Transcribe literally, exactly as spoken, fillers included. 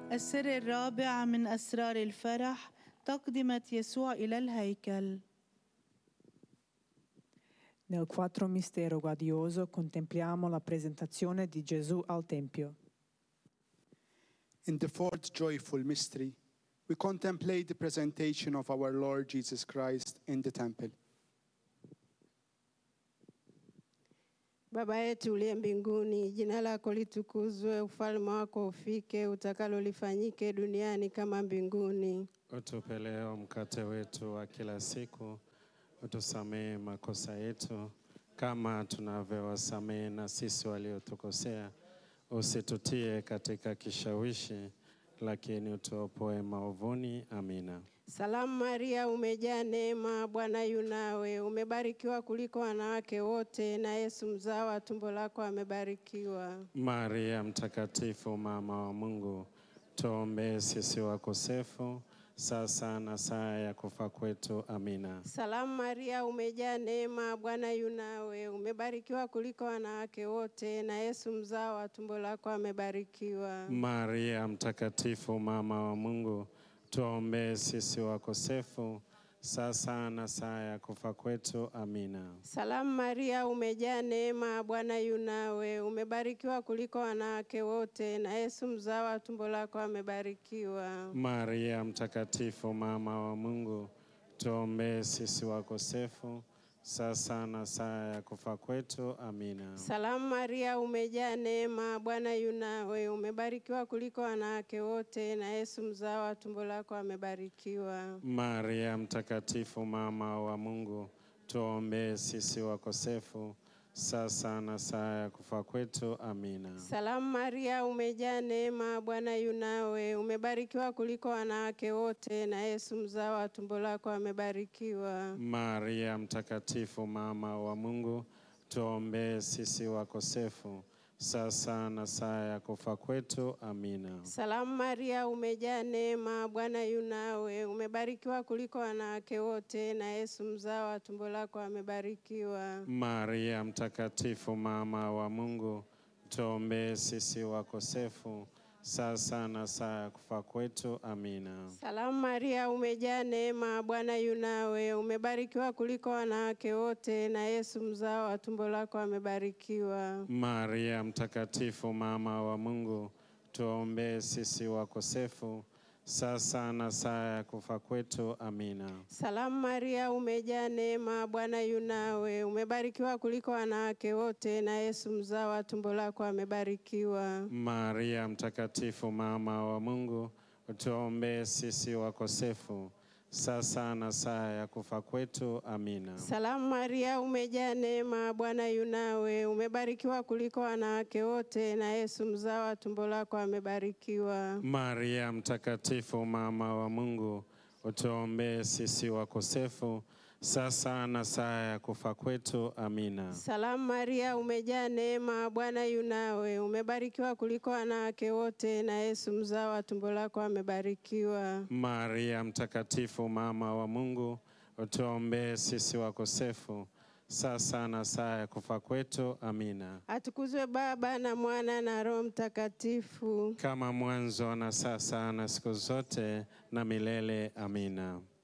السر الرابع من أسرار الفرح تقدمة يسوع إلى الهيكل. Nel quarto mistero gradioso contempliamo la presentazione di Gesù al Tempio. In the fourth joyful mystery, we contemplate the presentation of our Lord Jesus Christ in the temple. Baba yetu uliye mbinguni, jina lako litukuzwe, ufalme wako ufike, utakalo lifanyike duniani kama mbinguni. Utupe leo mkate wetu wa kila siku, utusamehe makosa yetu kama tunavyowasamehe na sisi waliotukosea, usitutie katika kishawishi, lakini utuopoe maovuni. Amina. Salamu Maria, umejaa neema, Bwana yu nawe, umebarikiwa kuliko wanawake wote, na Yesu mzao wa tumbo lako amebarikiwa. Maria mtakatifu, mama wa Mungu, tuombee sisi wakosefu, sasa na saa ya kufa kwetu. Amina. Salamu Maria, umejaa neema, Bwana yu nawe, umebarikiwa kuliko wanawake wote, na Yesu mzao wa tumbo lako amebarikiwa. Maria mtakatifu, mama wa Mungu, tuombee sisi wakosefu, sasa na saa ya kufa kwetu. Amina. Salamu Maria, umejaa neema, Bwana yu nawe, umebarikiwa kuliko wanawake wote, na Yesu mzao wa tumbo lako amebarikiwa. Maria mtakatifu, mama wa Mungu, tuombee sisi wakosefu, sasa na saa ya kufa kwetu. Amina. Salamu Maria, umejaa neema, Bwana yu nawe, umebarikiwa kuliko wanawake wote, na Yesu mzao wa tumbo lako amebarikiwa. Maria mtakatifu, mama wa Mungu, tuombee sisi wakosefu, sasa na saa ya kufa kwetu. Amina. Salamu Maria, umejaa neema, Bwana yu nawe, umebarikiwa kuliko wanawake wote, na Yesu mzao wa tumbo lako amebarikiwa. Maria mtakatifu, mama wa Mungu, tuombee sisi wakosefu, sasa na saa ya kufa kwetu. Amina. Salamu Maria, umejaa neema, Bwana yu nawe, umebarikiwa kuliko wanawake wote, na Yesu mzao wa tumbo lako amebarikiwa. Maria mtakatifu, mama wa Mungu, tuombee sisi wakosefu, sasa na saa ya kufa kwetu. Amina. Salamu Maria, umejaa neema, Bwana yu nawe, umebarikiwa kuliko wanawake wote, na Yesu mzao wa tumbo lako amebarikiwa. Maria mtakatifu, mama wa Mungu, tuombee sisi wakosefu, sasa na saa ya kufa kwetu. Amina. Salamu Maria, umejaa neema, Bwana yu nawe, umebarikiwa kuliko wanawake wote, na Yesu mzao wa tumbo lako amebarikiwa. Maria mtakatifu, mama wa Mungu, tuombee sisi wakosefu, sasa na saa ya kufa kwetu. Amina. Salamu Maria, umejaa neema, Bwana yu nawe, umebarikiwa kuliko wanawake wote, na Yesu mzao wa tumbo lako amebarikiwa. Maria mtakatifu, mama wa Mungu, utuombee sisi wakosefu, sasa na saa ya kufa kwetu. Amina. Salamu Maria, umejaa neema, Bwana yu nawe, umebarikiwa kuliko wanawake wote, na Yesu mzao wa tumbo lako amebarikiwa. Maria mtakatifu, mama wa Mungu, utuombee sisi wakosefu, sasa na saa ya kufa kwetu. Amina. Atukuzwe Baba na Mwana na Roho Mtakatifu, kama mwanzo na sasa na siku zote na milele. Amina.